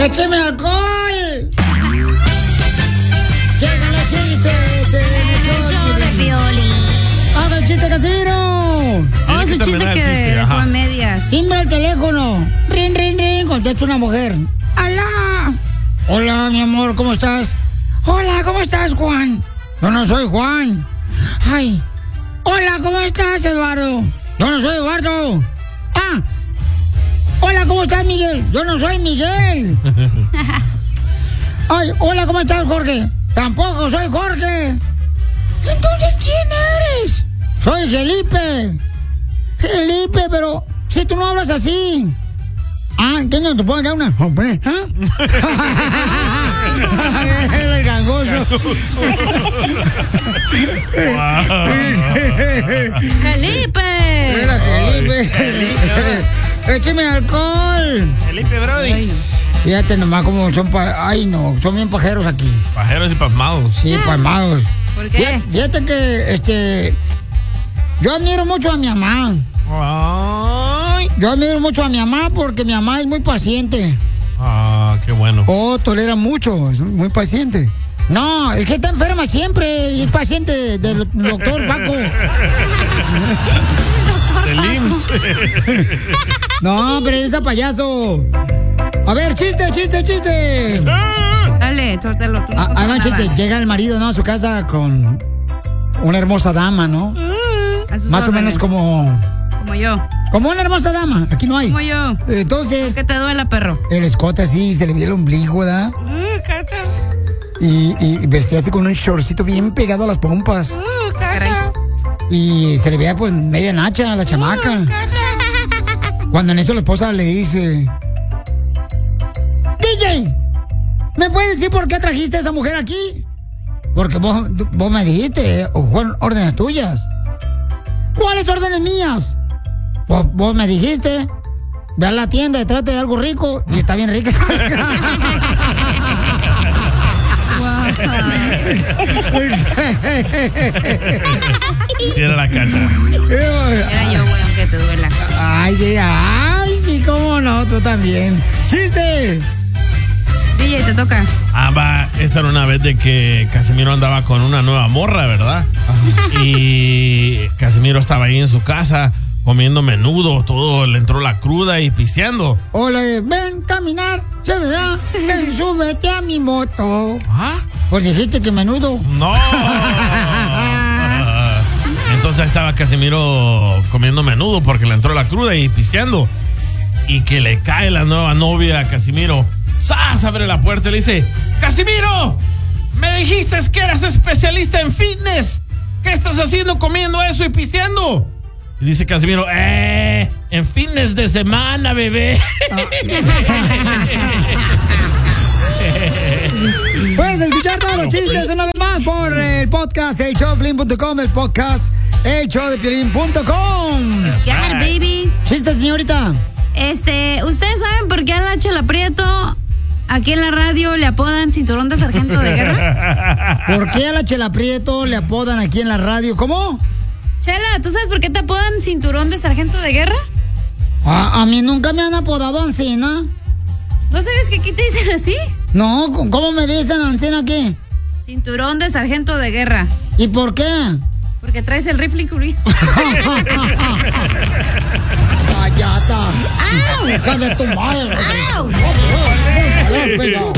¡Écheme alcohol! ¡Llegan los chistes en el show de Piolín! ¡Haga el chiste, Casimiro! Oh, es un chiste que dejó a medias. Timbra el teléfono. Rin, rin, rin. Contesta una mujer. ¡Alá! Hola, mi amor, ¿cómo estás? Hola, ¿cómo estás, Juan? Yo no soy Juan. Ay. Hola, ¿cómo estás, Eduardo? Yo no soy Eduardo. Ah. Hola, ¿cómo estás, Miguel? Yo no soy Miguel. Ay, hola, ¿cómo estás, Jorge? Tampoco soy Jorge. Entonces, ¿quién eres? Soy Felipe. Felipe, pero si tú no hablas así. Ah, ¿qué no te puedo dar una? Hombre, ¿ah? El gangoso. ¡Felipe! Era Felipe. ¡Écheme alcohol! Felipe, brody. Fíjate nomás cómo son son bien pajeros aquí. Pajeros y pasmados. Sí, pasmados. ¿Por qué? Fíjate que, yo admiro mucho a mi mamá. Ay. Yo admiro mucho a mi mamá porque mi mamá es muy paciente. Ah, qué bueno. Oh, tolera mucho, es muy paciente. No, es que está enferma siempre y es paciente del doctor Paco. Del IMSS. No, pero eres a payaso. A ver, chiste. Dale, suéltalo tú. Ahí va un chiste. Llega el marido, ¿no? A su casa con una hermosa dama, ¿no? Más o menos como yo. Como una hermosa dama. Aquí no hay. Como yo. Entonces. ¿Qué te duele, perro? El escote así, se le veía el ombligo, ¿verdad? Y vestía así con un shortcito bien pegado a las pompas. Y se le veía pues media nacha a la chamaca. Cuando en eso la esposa le dice: DJ, ¿me puedes decir por qué trajiste a esa mujer aquí? Porque vos me dijiste, o fueron órdenes tuyas. ¿Cuáles órdenes mías? Vos me dijiste, ve a la tienda y trate de algo rico. Y está bien rica. Sí, era la cacha. Era yo, güey, aunque te duela. Ay, sí, cómo no, tú también. ¡Chiste! DJ, te toca. Esta era una vez de que Casimiro andaba con una nueva morra, ¿verdad? Y Casimiro estaba ahí en su casa comiendo menudo, todo, le entró la cruda y pisteando. Hola, ven, caminar, ¿sí, verdad? Ven, súbete a mi moto. ¿Ah? Pues dijiste que menudo. No. Entonces estaba Casimiro comiendo menudo porque le entró la cruda y pisteando. Y que le cae la nueva novia a Casimiro. ¡Sas! Abre la puerta y le dice: ¡Casimiro! Me dijiste que eras especialista en fitness. ¿Qué estás haciendo comiendo eso y pisteando? Y dice Casimiro: en fitness de semana, bebé. Puedes escuchar todos los chistes una vez más por el podcast elshowdepiolín.com, el podcast elshowdepiolín.com. Yeah, baby. Chiste, señorita. ¿Ustedes saben por qué a la Chela Prieto aquí en la radio le apodan cinturón de sargento de guerra? ¿Por qué a la Chela Prieto le apodan aquí en la radio? ¿Cómo? Chela, ¿tú sabes por qué te apodan cinturón de sargento de guerra? A mí nunca me han apodado Ancina. ¿No sabes que aquí te dicen así? No, ¿cómo me dicen Ancina qué? Cinturón de sargento de guerra. ¿Y por qué? Porque traes el rifle incluido. ¡Cállate! ¡Hija de tu madre! ¡Au!